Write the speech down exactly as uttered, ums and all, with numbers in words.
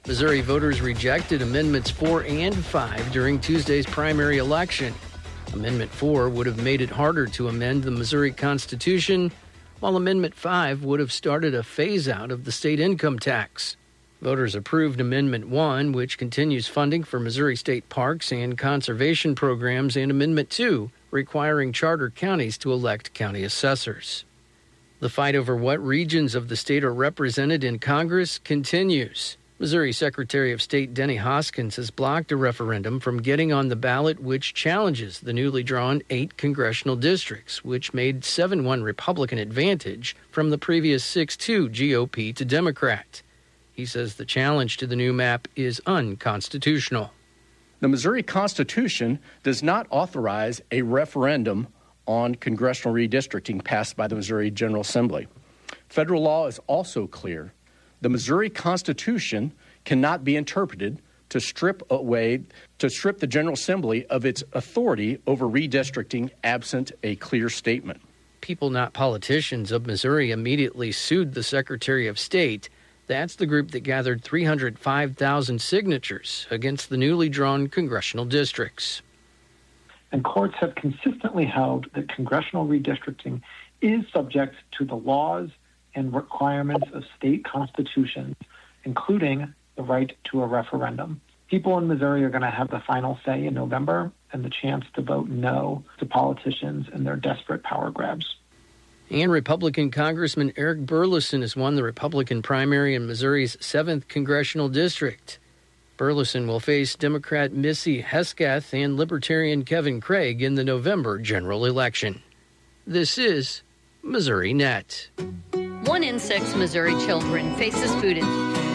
Missouri voters rejected Amendments four and five during Tuesday's primary election. Amendment four would have made it harder to amend the Missouri Constitution, while Amendment five would have started a phase-out of the state income tax. Voters approved Amendment one, which continues funding for Missouri state parks and conservation programs, and Amendment two, requiring charter counties to elect county assessors. The fight over what regions of the state are represented in Congress continues. Missouri Secretary of State Denny Hoskins has blocked a referendum from getting on the ballot which challenges the newly drawn eight congressional districts, which made seven one Republican advantage from the previous six two G O P to Democrat. He says the challenge to the new map is unconstitutional. The Missouri Constitution does not authorize a referendum on congressional redistricting passed by the Missouri General Assembly. Federal law is also clear. The Missouri Constitution cannot be interpreted to strip away, to strip the General Assembly of its authority over redistricting absent a clear statement. People Not Politicians of Missouri immediately sued the Secretary of State. That's the group that gathered three hundred five thousand signatures against the newly drawn congressional districts. And courts have consistently held that congressional redistricting is subject to the laws and requirements of state constitutions, including the right to a referendum. People in Missouri are going to have the final say in November and the chance to vote no to politicians and their desperate power grabs. And Republican Congressman Eric Burleson has won the Republican primary in Missouri's seventh Congressional District. Burleson will face Democrat Missy Hesketh and Libertarian Kevin Craig in the November general election. This is Missouri Net. One in six Missouri children faces food insecurity.